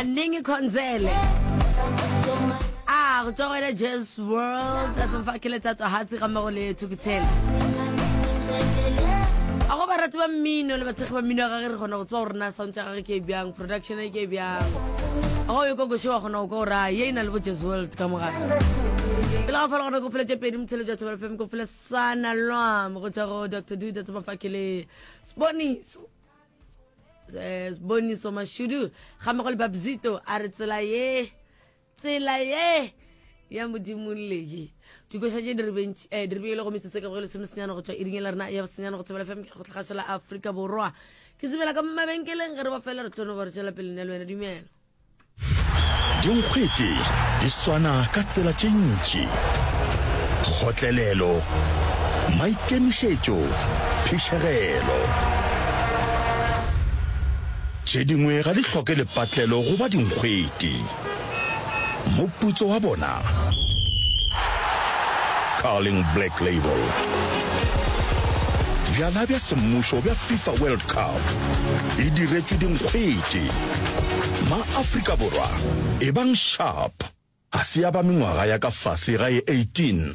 Ningi Konzele. Go tswa go Jazz World tsa mfakile tsa hatsi ga magole tukutela. Go ba ratwa mmino le batho ba mmino ga re gona go tswa rena sound tsa ga ke byang production e ke byang. Go go shiwa gona go ra ye ina le bo Jazz World ka moga. Pela ga fala go fela tse pedi mthele jwa tswa FM go fela sana lwa go tswa go Dr. Dude tsa mfakile Sponiso. Sponiso mashudu ga magole babzito a re tsela ye ya modimolele tuko sa je dirbench dirbele go metsotse ka go le semsenyana go tswa iringela rena ya senyana go tswela FM go tlhagasela Africa borwa ke tsebela ka mabenkeleng re ba fela re tlono ba re tsela pele nne le wena dumela Dingkhwete di swana ka tsela tše ntši kgotlelelo maikemišetšo phišegelo tše dingwe ga di hloke lepatlelo go ba dingkhwete moputso wa bona Carling Black Label bjala bja semmušo bja FIFA World Cup e diretšwe dingkhwete ma-Afrika borwa e bang sharp a se ya ba mengwaga ya ka fase ga e 18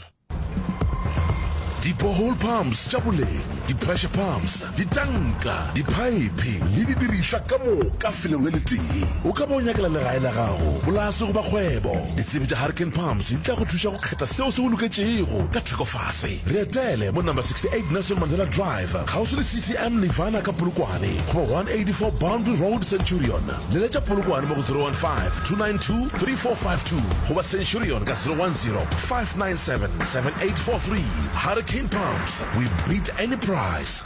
di borehole pumps tša boleng di pressure pumps di tanka di pipe le di dirišwa ka moka felelo le tee o ka ba o nyakela legae la gago polase go ba kgwebo ditsebe tša Hurricane Pumps di tla go thuša go kgetha seo se go loketšego ka thekofase re etele mo number 68 Nelson Mandela Drive kgauswi le CTM Nirvana ka Polokwane go ba 184 Boundary Road Centurion leletša Polokwane mo go 015-292-3452 go ba Centurion ka 010-597-7843 Hurricane Pumps, we beat any price.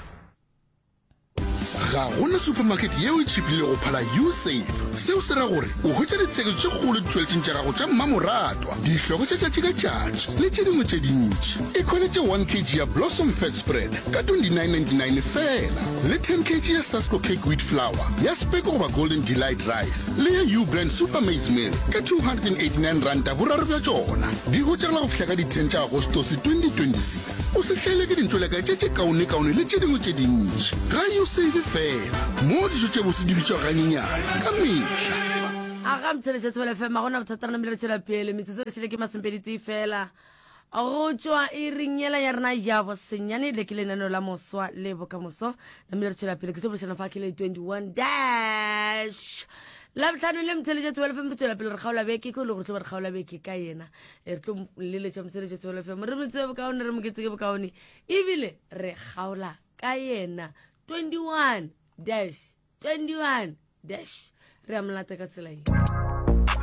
Ga gona supermarket yeo e chipile go phala U-Save seo se ra gore o hwetša ditsheko tše kgolo ditšweletseng tša gago tša mmamoratwa dihloko tša tšatši ka tšatši le tše dingwe tše dintši e khweletše 1 kg ya Blossom Fat Spread ka 29.99 fela le 10 kg ya Sasko Cake Wheat Flour ya Speko goba Golden Delight Rice le ya U-Brand Super Maize Meal ka 289 ranta boraro bja tšona di hwetšagela go fihla ka di 10 tša Agostosi 2026 o se hlele ke dintšweleka tše kaone le tše dingwe tše dintši ga U-Save fela mo dijo tše bose di bitšwa ganyenyane ka mehla aga mtsheletse tswela FM gona bothata rena mmele tšhela pele metsotso le tšhele ke masempeditse fela go tswa e ringela ya rena ya bosenyane le ke lenaneo la moswa le bokamoso na mmele tšhela pele ke tlo bošana fa ke le 21 dash la botlhano le mtsheletse tswela FM re tšhela pele re kgaola beke ke le go tlo re kgaola beke ka yena re tlo leletša mtsheletse tswela FM re metse bokaone re moketse ke bokaone ebile re kgaola ka yena 21 dash re a molate ka tsela